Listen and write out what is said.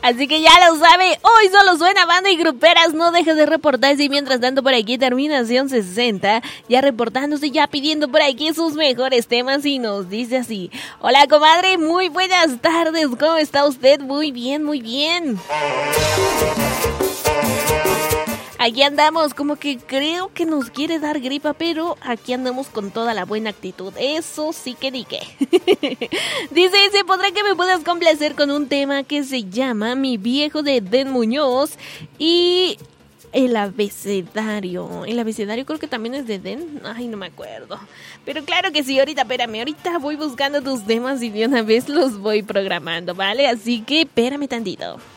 Así que ya lo sabe, hoy solo suena banda y gruperas, no dejes de reportarse. Y mientras tanto por aquí terminación 60, ya reportándose, ya pidiendo por aquí sus mejores temas y nos dice así: hola comadre, muy buenas tardes, ¿cómo está usted? Muy bien, muy bien. Aquí andamos, como que creo que nos quiere dar gripa, pero aquí andamos con toda la buena actitud. Eso sí que ni qué. Dice, ¿podrá que me puedas complacer con un tema que se llama Mi Viejo de Den Muñoz? Y el abecedario. El abecedario creo que también es de Den. Ay, no me acuerdo. Pero claro que sí, espérame. Ahorita voy buscando tus temas y de una vez los voy programando, ¿vale? Así que espérame tantito.